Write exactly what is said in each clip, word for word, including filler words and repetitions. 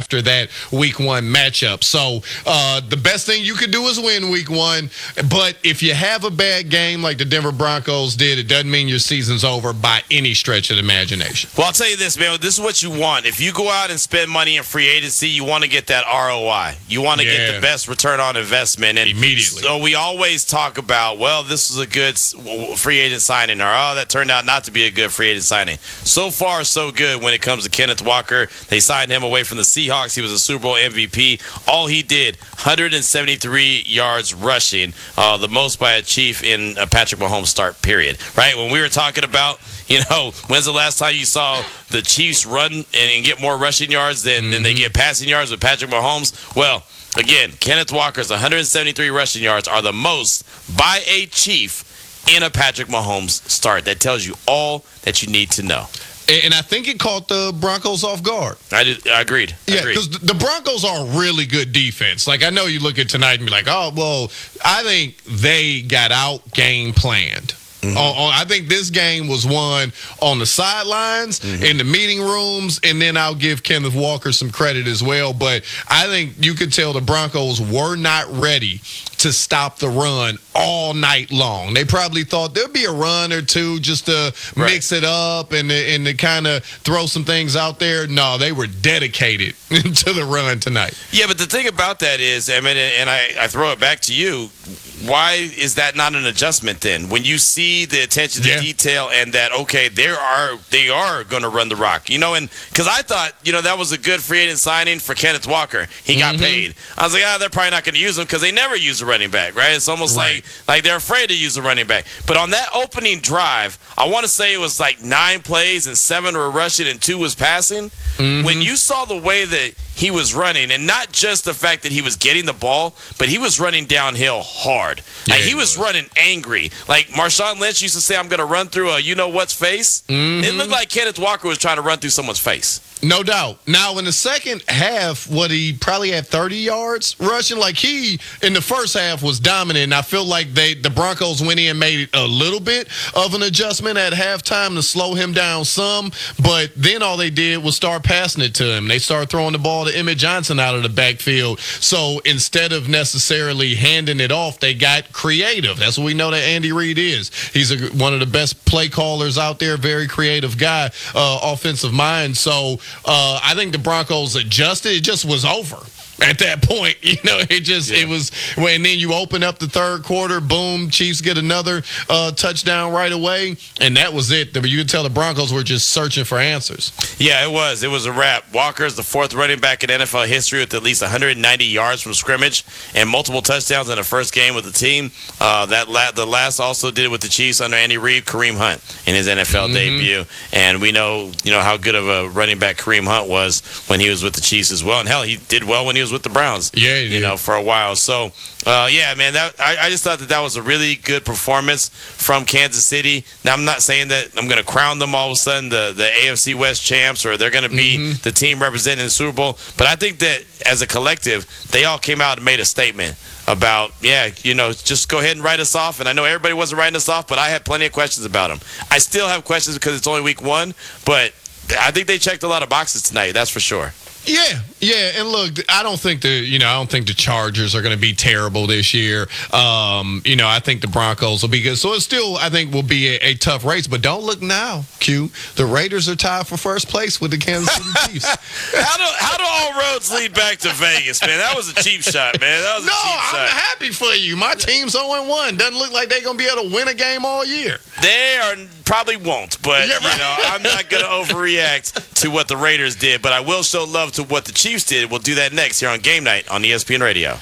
after that week one matchup. So uh, the best thing you could do is win week one. But if you have a bad game like the Denver Broncos did, it doesn't mean your season's over by any stretch of the imagination. Well, I'll tell you this, man. This is what you want. If you go out and spend money in free agency, you want to get that R O I. You want to Yeah. get the best return on investment. And immediately. So we always talk about, well, this was a good free agent signing, or, oh, that turned out not to be a good free agent signing. So far, so good when it comes to Kenneth Walker. They signed him away from the Seahawks. He was a Super Bowl M V P. All he did, one hundred seventy-three yards rushing, uh, the most by a Chief in a Patrick Mahomes start, period. Right? When we were talking about, you know, when's the last time you saw the Chiefs run and, and get more rushing yards than, mm-hmm. than they get passing yards with Patrick Mahomes? Well, again, Kenneth Walker's one hundred seventy-three rushing yards are the most by a Chief in a Patrick Mahomes start. That tells you all that you need to know. And I think it caught the Broncos off guard. I, did, I agreed. I yeah, agreed. because the Broncos are a really good defense. Like, I know you look at tonight and be like, oh, well, I think they got out game planned. Mm-hmm. On, on, I think this game was won on the sidelines, mm-hmm. in the meeting rooms, and then I'll give Kenneth Walker some credit as well. But I think you could tell the Broncos were not ready to stop the run all night long. They probably thought there'd be a run or two just to right. mix it up and, and to kind of throw some things out there. No, they were dedicated to the run tonight. Yeah, but the thing about that is, I mean, and I, I throw it back to you, why is that not an adjustment then? When you see the attention to yeah. detail and that, okay, there are they are going to run the rock, you know, and because I thought, you know, that was a good free agent signing for Kenneth Walker. He got mm-hmm. paid. I was like, ah, they're probably not going to use him because they never use a running back, right? It's almost right. like like they're afraid to use a running back. But on that opening drive, I want to say it was like nine plays and seven were rushing and two was passing. Mm-hmm. When you saw the way that he was running, and not just the fact that he was getting the ball, but he was running downhill hard. Yeah, like he was, was running angry. Like Marshawn Lynch used to say, I'm going to run through a you-know-what's face. Mm-hmm. It looked like Kenneth Walker was trying to run through someone's face. No doubt. Now, in the second half, what he probably had thirty yards rushing. Like he, in the first half, was dominant. And I feel like they, the Broncos went in and made a little bit of an adjustment at halftime to slow him down some. But then all they did was start passing it to him. They started throwing the ball to Emmett Johnson out of the backfield. So instead of necessarily handing it off, they got creative. That's what we know that Andy Reid is. He's a, one of the best play callers out there, very creative guy, uh, offensive mind. So Uh, I think the Broncos adjusted. It just was over at that point. You know, it just, yeah. it was, and then you open up the third quarter, boom, Chiefs get another uh, touchdown right away, and that was it. You could tell the Broncos were just searching for answers. Yeah, it was. It was a wrap. Walker is the fourth running back in N F L history with at least one hundred ninety yards from scrimmage and multiple touchdowns in the first game with the team. Uh, that la- The last also did it with the Chiefs under Andy Reid, Kareem Hunt, in his N F L mm-hmm. debut. And we know, you know, how good of a running back Kareem Hunt was when he was with the Chiefs as well. And hell, he did well when he was with the Browns. Yeah, you know, for a while. So, uh, yeah, man, that I, I just thought that that was a really good performance from Kansas City. Now, I'm not saying that I'm going to crown them all of a sudden the, the A F C West champs or they're going to be mm-hmm. the team representing the Super Bowl, but I think that as a collective, they all came out and made a statement about, yeah, you know, just go ahead and write us off. And I know everybody wasn't writing us off, but I had plenty of questions about them. I still have questions because it's only week one, but I think they checked a lot of boxes tonight, that's for sure. Yeah, yeah, and look, I don't think the you know I don't think the Chargers are going to be terrible this year. Um, you know, I think the Broncos will be good. So it still, I think, will be a, a tough race. But don't look now, Q. The Raiders are tied for first place with the Kansas City Chiefs. how do how do all roads lead back to Vegas, man? That was a cheap shot, man. That was a no, cheap I'm shot. I'm happy for you. My team's oh and one. Doesn't look like they're going to be able to win a game all year. They are probably won't, but yeah, right. you know, I'm not going to overreact to what the Raiders did. But I will show love to what the Chiefs did. We'll do that next here on Game Night on E S P N Radio.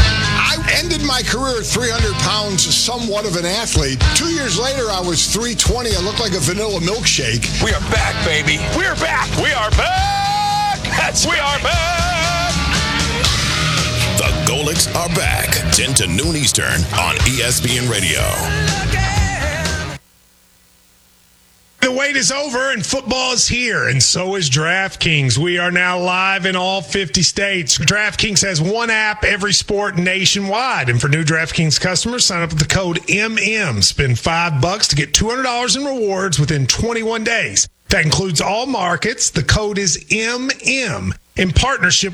I ended my career at three hundred pounds, somewhat of an athlete. Two years later, I was three twenty. I looked like a vanilla milkshake. We are back, baby. We are back. We are back. That's we are back. The Golics are back. ten to noon Eastern on E S P N Radio. The wait is over and football is here, and so is DraftKings. We are now live in all fifty states. DraftKings has one app, every sport nationwide. And for new DraftKings customers, sign up with the code M M. Spend five bucks to get two hundred dollars in rewards within twenty-one days. That includes all markets. The code is M M in partnership